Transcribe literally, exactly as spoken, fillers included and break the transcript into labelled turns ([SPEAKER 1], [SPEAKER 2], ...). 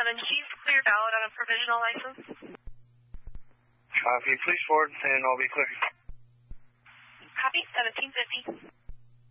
[SPEAKER 1] seven, Chief, clear valid on a provisional license.
[SPEAKER 2] Copy. Please forward and I'll be clear.